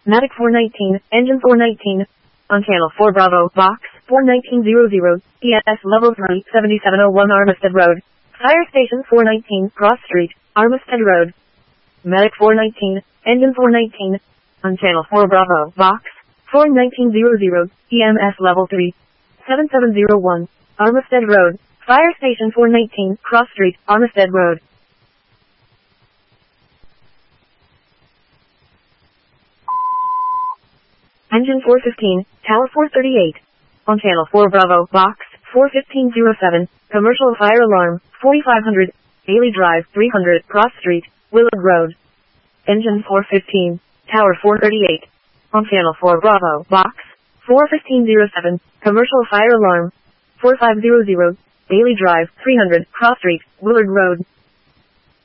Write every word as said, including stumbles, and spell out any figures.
Matic four nineteen, engine four nineteen. On channel four Bravo, box four nineteen hundred, E S level three, seventy-seven oh one Armistead Road. Fire station four nineteen, Cross Street, Armistead Road. Medic four nineteen, engine four nineteen. On channel four Bravo, box four nineteen hundred, E M S level three, seventy-seven oh one, Armistead Road. Fire station four nineteen, Cross Street, Armistead Road. Engine four fifteen, Tower four thirty-eight. On channel four Bravo, box four fifteen oh seven, commercial fire alarm, forty-five hundred, Bailey Drive, three hundred, Cross Street, Willard Road. Engine four fifteen, Tower four thirty-eight. On channel four Bravo, box four fifteen oh seven, commercial fire alarm, forty-five hundred, Bailey Drive, three hundred, Cross Street, Willard Road.